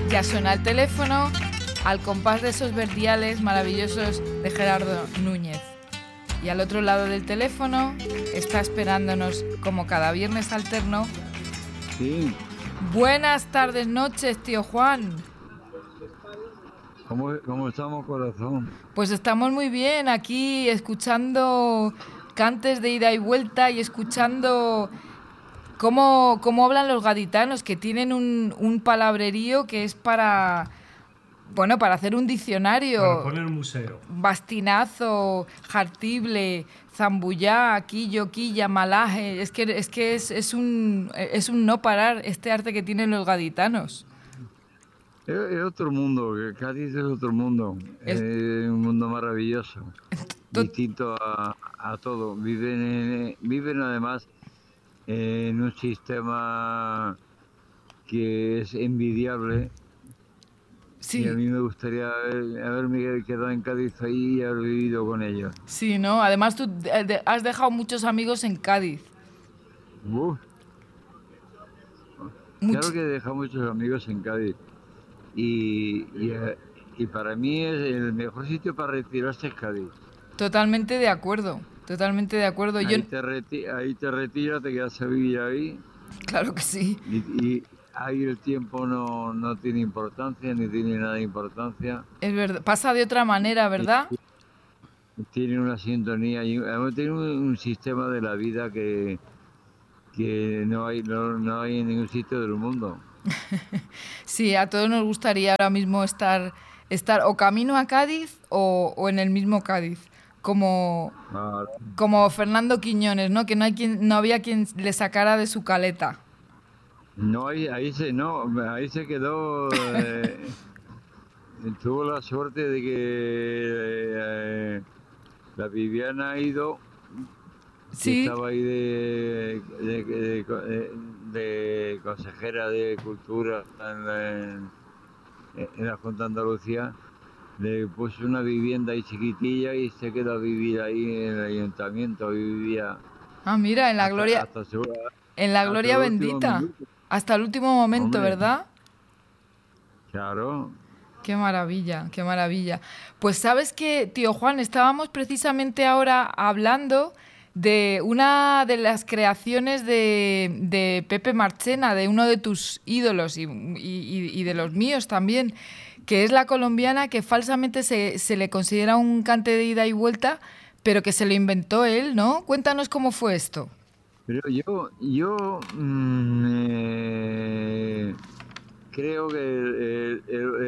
Ya suena el teléfono al compás de esos verdiales maravillosos de Gerardo Núñez. Y al otro lado del teléfono está esperándonos, como cada viernes alterno. Sí. Buenas tardes, noches, tío Juan. ¿Cómo estamos, corazón? Pues estamos muy bien aquí escuchando cantes de ida y vuelta y escuchando cómo hablan los gaditanos, que tienen un palabrerío que es para hacer un diccionario. Para poner un museo. Bastinazo, jartible, zambullá, quillo, quilla, malaje. Es que es un no parar este arte que tienen los gaditanos. Es otro mundo, Cádiz es otro mundo. Es un mundo maravilloso, distinto a todo. Viven además en un sistema que es envidiable. Sí. Y a mí me gustaría haberme quedado en Cádiz ahí y haber vivido con ellos. Sí, ¿no? Además tú has dejado muchos amigos en Cádiz. Claro que he dejado muchos amigos en Cádiz. Y para mí es el mejor sitio para retirarse es Cádiz. Totalmente de acuerdo, totalmente de acuerdo. Ahí te retiras, te quedas a vivir ahí. Claro que sí. Y ahí el tiempo no tiene importancia, ni tiene nada de importancia. Es verdad, pasa de otra manera, ¿verdad? Tiene una sintonía y tiene un sistema de la vida que no hay en ningún sitio del mundo. Sí, a todos nos gustaría ahora mismo estar o camino a Cádiz o en el mismo Cádiz, como Fernando Quiñones, ¿no? Que no había quien le sacara de su caleta. No, ahí se quedó. Tuvo la suerte de que la Viviana ha ido. Sí. Estaba ahí de consejera de Cultura en la Junta de Andalucía. Le puso una vivienda ahí chiquitilla y se quedó a vivir ahí en el ayuntamiento. Vivía. Mira, en la gloria bendita. Hasta el último momento, hombre. ¿Verdad? Claro. Qué maravilla, qué maravilla. Pues sabes que, tío Juan, estábamos precisamente ahora hablando de una de las creaciones de Pepe Marchena, de uno de tus ídolos y de los míos también, que es la colombiana, que falsamente se le considera un cante de ida y vuelta, pero que se lo inventó él, ¿no? Cuéntanos cómo fue esto. Pero yo creo que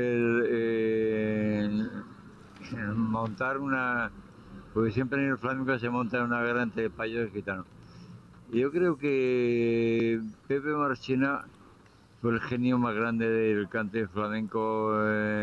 montar una... Porque siempre en el flamenco se monta una guerra entre españoles y gitanos. Yo creo que Pepe Marchena fue el genio más grande del cante flamenco.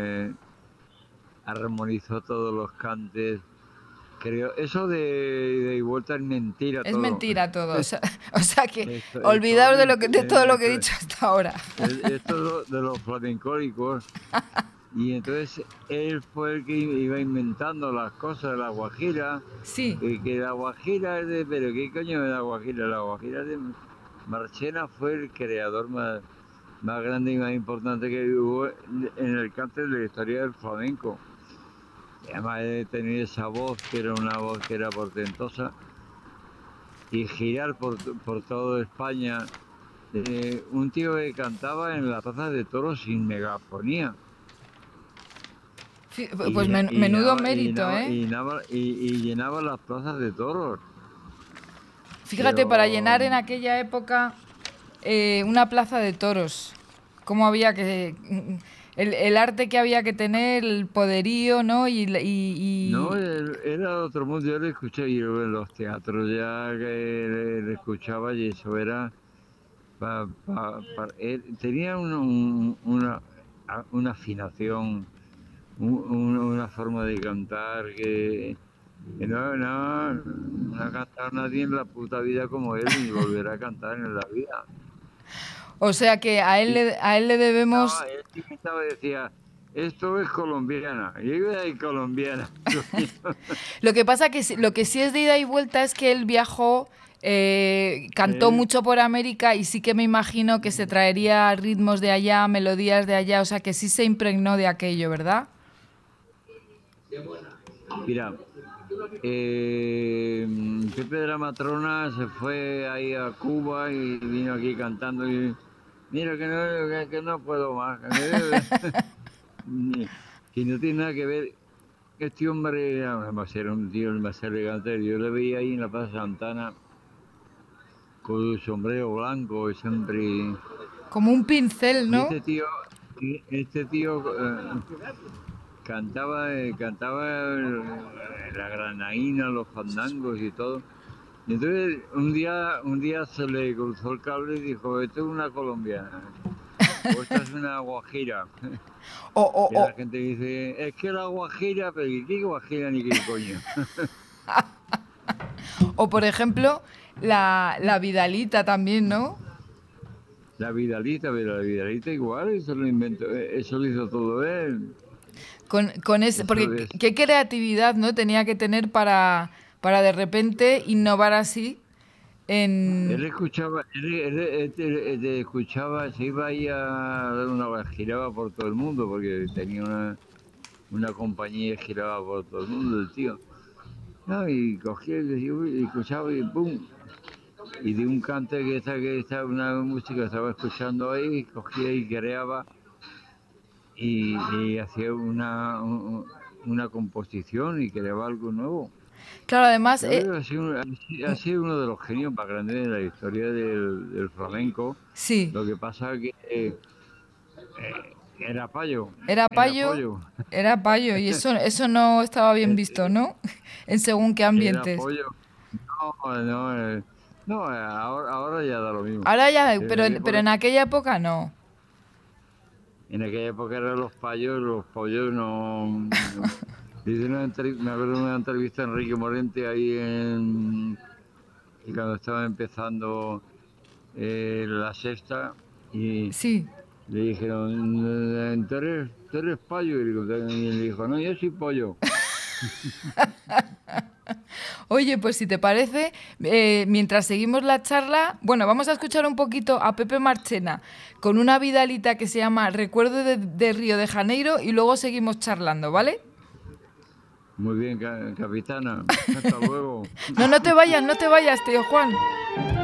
Armonizó todos los cantes. Creo, eso de vuelta es mentira. Es todo. Mentira todo. O sea que olvidaos de todo lo que he dicho hasta ahora. Esto de los flamencólicos. Y entonces él fue el que iba inventando las cosas de la guajira. Sí. Que la guajira es de... ¿Pero qué coño es la guajira? La guajira de Marchena fue el creador más grande y más importante que hubo en el cante de la historia del flamenco. Además de tener esa voz, que era una voz que era portentosa, y girar por toda España. Un tío que cantaba en la plaza de toros sin megafonía. Pues menudo mérito, ¿eh? Y llenaba las plazas de toros. Fíjate, para llenar en aquella época una plaza de toros, cómo había que... El arte que había que tener, el poderío, ¿no? No, era otro mundo. Yo le escuché en los teatros ya que le escuchaba y eso era... tenía una afinación, una forma de cantar que no ha cantado nadie en la puta vida como él, ni volverá a cantar en la vida. O sea que a él le debemos... Él decía, esto es colombiana, y ida y colombiana. Lo que pasa que lo que sí es de ida y vuelta es que él viajó cantó Sí, mucho por América y sí que me imagino que se traería ritmos de allá, melodías de allá, o sea que sí se impregnó de aquello, ¿verdad? mira, Pepe de la Matrona se fue ahí a Cuba y vino aquí cantando y mira que no puedo más. Que no tiene nada que ver. Este hombre además era un tío más elegante. Yo le veía ahí en la Plaza Santana con su sombrero blanco y siempre. Como un pincel, Y ¿no? este tío cantaba la granaína, los fandangos y todo. Y entonces un día se le cruzó el cable y dijo, esto es una colombiana, o esta es una guajira. O, o, Y o, la gente dice, es que la guajira, pero ¿y qué guajira ni qué coño? o por ejemplo, la Vidalita también, ¿no? La Vidalita, pero la Vidalita igual, eso lo inventó, eso lo hizo todo él. Con ese, Eso porque es. qué creatividad, ¿no? Tenía que tener para de repente innovar así Él en... escuchaba, él escuchaba, se iba ahí a dar una giraba por todo el mundo, porque tenía una compañía que giraba por todo el mundo, el tío. No, y cogía y escuchaba y ¡pum! Y de un cante que estaba una música que estaba escuchando ahí, cogía y creaba y hacía una composición y creaba algo nuevo. Claro, además, Yo creo que ha sido uno de los genios más grandes de la historia del flamenco. sí, Lo que pasa es que era payo, era era payo, pollo, era payo, y eso no estaba bien eh, visto, ¿no? En según qué era ambientes. pollo. No, ahora ya da lo mismo. Ahora ya, En aquella pero época, en aquella época no. en aquella época eran los pollos no. Me acuerdo de una entrevista a Enrique Morente y cuando estaba empezando la sexta y Sí. le dijeron, tú eres payo? Y él dijo, no, yo soy pollo. Oye, pues si te parece, mientras seguimos la charla, bueno, vamos a escuchar un poquito a Pepe Marchena con una vidalita que se llama Recuerdo de Río de Janeiro y luego seguimos charlando, ¿vale? Muy bien, capitana. Hasta luego. No, no te vayas, tío Juan.